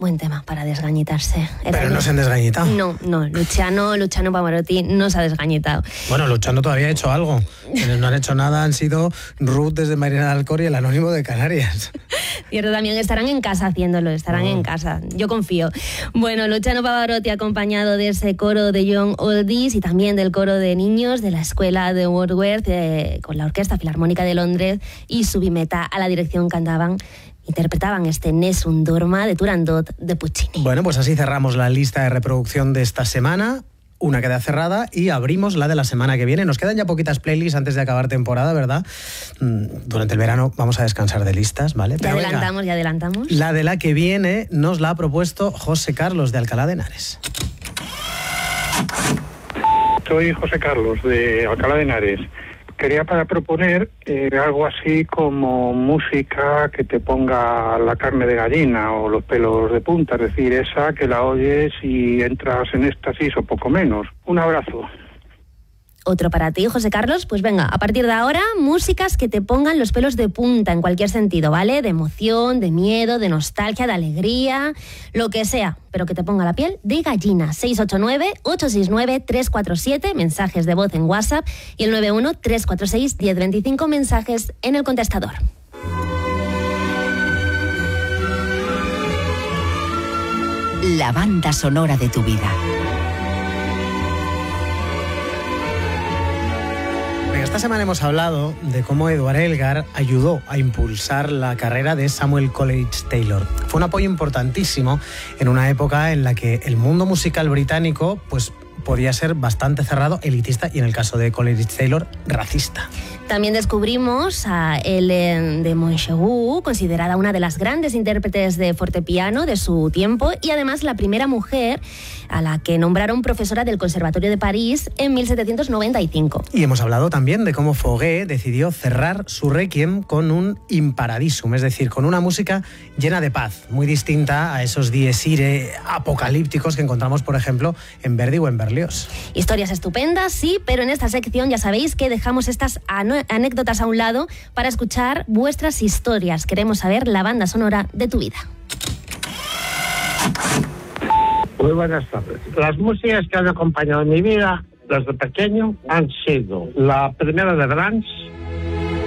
Buen tema para desgañitarse. Pero no se han desgañitado. No, Luciano Pavarotti no se ha desgañitado. Bueno, Luciano todavía ha hecho algo. Quienes no han hecho nada han sido Ruth desde Marina del Alcor y el Anónimo de Canarias. Cierto, también estarán en casa haciéndolo, en casa. Yo confío. Bueno, Luciano Pavarotti acompañado de ese coro de Young Oldies y también del coro de niños de la escuela de Wordsworth con la Orquesta Filarmónica de Londres y Subimeta a la dirección interpretaban este Nessun Dorma de Turandot de Puccini. Bueno, pues así cerramos la lista de reproducción de esta semana. Una queda cerrada y abrimos la de la semana que viene. Nos quedan ya poquitas playlists antes de acabar temporada, ¿verdad? Durante el verano vamos a descansar de listas, ¿vale? Ya adelantamos. La de la que viene nos la ha propuesto José Carlos de Alcalá de Henares. Soy José Carlos de Alcalá de Henares. Quería proponer algo así como música que te ponga la carne de gallina o los pelos de punta, es decir, esa que la oyes y entras en éxtasis o poco menos. Un abrazo. Otro para ti, José Carlos. Pues venga, a partir de ahora, músicas que te pongan los pelos de punta en cualquier sentido, ¿vale? De emoción, de miedo, de nostalgia, de alegría, lo que sea, pero que te ponga la piel de gallina. 689-869-347, mensajes de voz en WhatsApp, y el 91-346-1025, mensajes en el contestador. La banda sonora de tu vida. Esta semana hemos hablado de cómo Edward Elgar ayudó a impulsar la carrera de Samuel Coleridge Taylor. Fue un apoyo importantísimo en una época en la que el mundo musical británico pues podía ser bastante cerrado, elitista y, en el caso de Coleridge Taylor, racista. También descubrimos a Hélène de Montaigu, considerada una de las grandes intérpretes de fortepiano de su tiempo y además la primera mujer a la que nombraron profesora del Conservatorio de París en 1795. Y hemos hablado también de cómo Fauré decidió cerrar su Requiem con un In Paradisum, es decir, con una música llena de paz, muy distinta a esos dies irae apocalípticos que encontramos, por ejemplo, en Verdi o en Berlioz. Historias estupendas, sí, pero en esta sección ya sabéis que dejamos estas anécdotas a un lado para escuchar vuestras historias. Queremos saber la banda sonora de tu vida. Muy buenas tardes. Las músicas que han acompañado mi vida desde pequeño han sido la primera de Brahms,